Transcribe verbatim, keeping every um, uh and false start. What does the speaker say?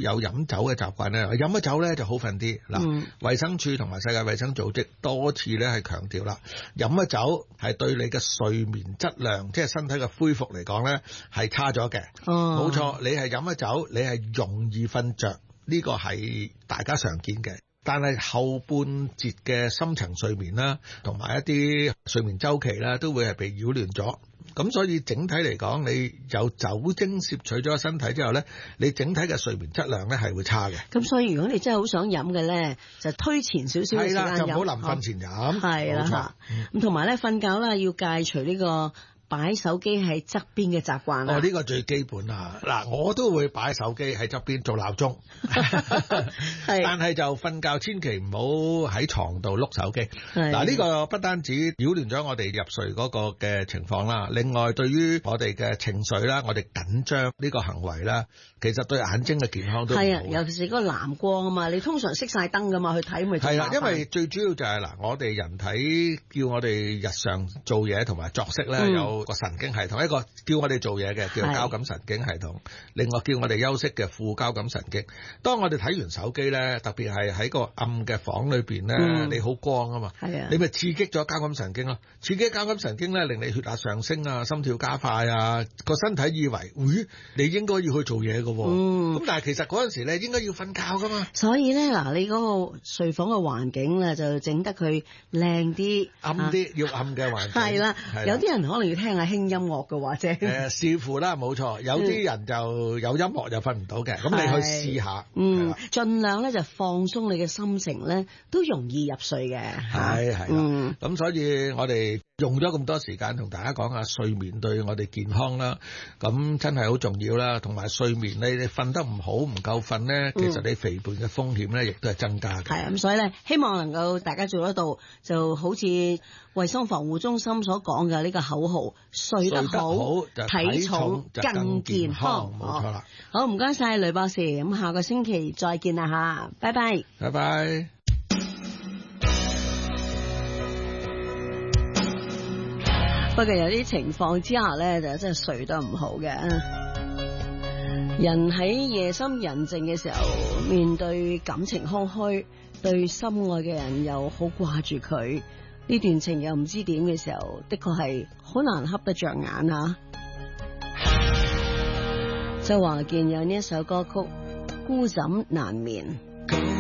有飲酒嘅習慣咧，飲咗酒咧就好瞓啲。嗱、嗯，衛生署同埋世界衛生組織多次咧係強調啦，飲咗酒係對你嘅睡眠質量，即係身體嘅恢復嚟講咧係差咗嘅。哦，冇錯，你係飲咗酒，你係容易瞓着，呢個係大家常見嘅。但係後半節嘅深層睡眠啦，同埋一啲睡眠週期啦，都會係被擾亂咗。咁所以整體嚟講，你有酒精攝取咗身體之後咧，你整體嘅睡眠質量咧係會差嘅。咁所以如果你真係好想飲嘅咧，就推前少少嘅時間飲。係啦，就唔好臨瞓前飲。係啦，咁同埋咧瞓覺啦，要戒除呢個擺手機喺側邊嘅習慣啦。 哦，呢個最基本啦。嗱，我都會擺手機喺側邊做鬧鐘，但係就瞓覺千祈唔好喺床度碌手機。嗱，呢個不單止擾亂咗我哋入睡嗰個嘅情況啦，另外對於我哋嘅情緒啦，我哋緊張呢個行為啦，其實對眼睛嘅健康都唔好。係啊， 尤其是嗰個藍光啊嘛，你通常熄晒燈噶嘛，去睇咪最麻煩。 係啦，因為最主要就係嗱，我哋人體叫我哋日常做嘢同埋作息咧、嗯、有個神經系統，一個叫我哋做嘢嘅叫交感神經系統，另外叫我哋休息嘅副交感神經。當我哋睇完手機咧，特別係喺個暗嘅房裏邊咧、嗯，你好光啊嘛，你咪刺激咗交感神經咯，刺激交感神經咧，令你血壓上升啊，心跳加快啊，個身體以為，咦，你應該要去做嘢㗎喎，咁、嗯、但係其實嗰陣時咧應該要瞓覺噶嘛。 所以咧嗱，你嗰個睡房嘅環境咧就整得佢靚啲、 暗啲、啊，要暗嘅環境。係啦， 有啲人可能要聽下輕音樂嘅或者。 誒，視乎啦，冇錯，有啲人就有音樂就瞓唔到嘅，咁、嗯、你去試下。嗯，盡量咧就放鬆你嘅心情咧，都容易入睡嘅。係係，嗯，咁所以我哋用咗咁多時間同大家講下睡眠對我哋健康啦，咁真係好重要啦。同埋睡眠你你瞓得唔好唔夠瞓咧，其實你肥胖嘅風險咧亦都係增加嘅。 係啊，咁所以咧希望能夠大家做得到，就好似衛生防護中心所講嘅呢個口號：睡得好，體重更健康。冇錯啦。好，唔該晒雷博士，咁下個星期再見啦吓，拜拜。 拜拜。 不過有啲情況之下咧，就真係睡得唔好嘅。人喺夜深人靜嘅時候，面對感情空虛，對心愛嘅人又好掛住佢，呢段情又唔知點嘅時候，的確係好難瞌得着眼啊！周華健有呢一首歌曲《孤枕難眠》。